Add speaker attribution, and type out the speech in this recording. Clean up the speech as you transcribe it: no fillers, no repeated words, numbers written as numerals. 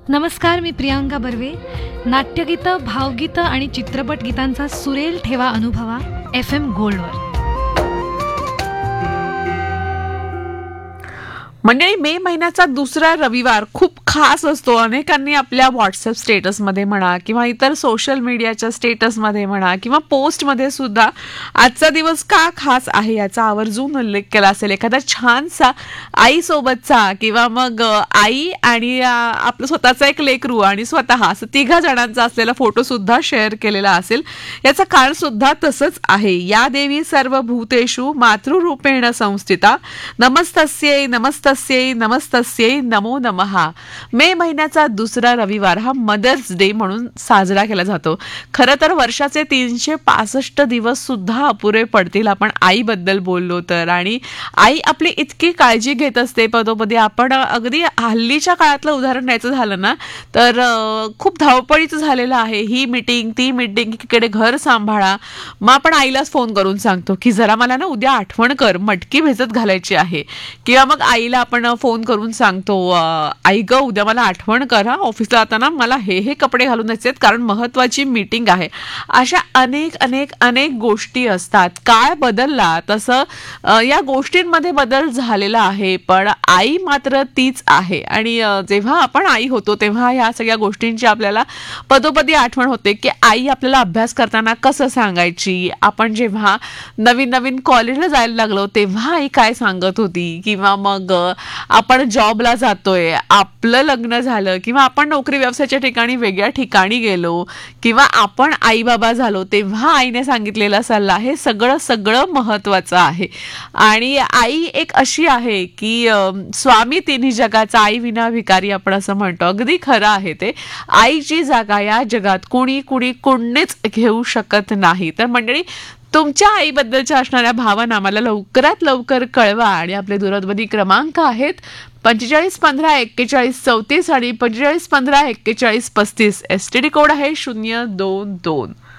Speaker 1: नमस्कार, मी प्रियांका बर्वे. नाट्यगीतं, भावगीतं आणि चित्रपट गीतांचा सुरेल ठेवा अनुभवा FM गोल्डवर.
Speaker 2: मंडळी, मे महिन्याचा दुसरा रविवार खूप खास असतो. अनेकांनी आपल्या व्हॉट्सअप स्टेटसमध्ये म्हणा किंवा इतर सोशल मीडियाच्या स्टेटसमध्ये म्हणा किंवा पोस्टमध्ये सुद्धा आजचा दिवस का खास आहे याचा आवर्जून उल्लेख केला असेल. एखादा छानसा आईसोबतचा किंवा मग आई आणि आपलं स्वतःचा एक लेकरू आणि स्वतः असं तिघा जणांचा असलेला फोटो सुद्धा शेअर केलेला असेल. याचं कारण सुद्धा तसंच आहे. या देवी सर्वभूतेषु मातृरूपेण संस्थिता, नमस्तस्यै नमस्तस्यै नमस्तस्यै नमो नमः. मे महिन्याचा दुसरा रविवार हा मदर्स डे म्हणून साजरा केला जातो. खरं तर वर्षाचे 365 दिवस सुद्धा अपुरे पडतील आपण आईबद्दल बोललो तर. आणि आई आपली इतकी काळजी घेत असते पदोपदी. आपण अगदी हल्लीच्या काळातलं उदाहरण द्यायचं झालं ना तर खूप धावपळीचं झालेलं आहे. ही मीटिंग ती मीटिंग, इकडे घर सांभाळा. मग आपण आईलाच फोन करून सांगतो की जरा मला ना उद्या आठवण कर, मटकी भिजत घालायची आहे. किंवा मग आईला आपण फोन करून सांगतो, आई ग उद्या मला आठवण कर हा, ऑफिसला जाताना मला हे कपडे घालून जायचे आहेत कारण महत्वाची मीटिंग आहे. अशा अनेक अनेक अनेक गोष्टी असतात. काळ बदलला तसं या गोष्टींमध्ये बदल झालेला आहे, पण आई मात्र तीच आहे. आणि जेव्हा आपण आई होतो तेव्हा ह्या सगळ्या गोष्टींची आपल्याला पदोपदी आठवण होते की आई आपल्याला अभ्यास करताना कसं सांगायची. आपण जेव्हा नवीन नवीन कॉलेजला जायला लागलो तेव्हा आई काय सांगत होती. किंवा मग आपण जॉबला जातोय, आपलं लग्न झालं किंवा आपण नोकरी व्यवसायाच्या ठिकाणी वेगळ्या ठिकाणी गेलो किंवा आपण आई बाबा झालो तेव्हा आईने सांगितलेला सल्ला हे सगळं सगळं महत्वाचं आहे. आणि आई एक अशी आहे की स्वामी तिन्ही जगाचा, आई विना भिकारी आपण असं म्हणतो. अगदी खरं आहे ते. आईची जागा या जगात कोणीच घेऊ शकत नाही. तर मंडळी, तुमच्या आईबद्दलच्या असणाऱ्या भावना मला लवकरात लवकर कळवा. आणि आपले दूरध्वनी क्रमांक आहेत 45 15 41 34 आणि 45 15 41 35. STD कोड आहे 022.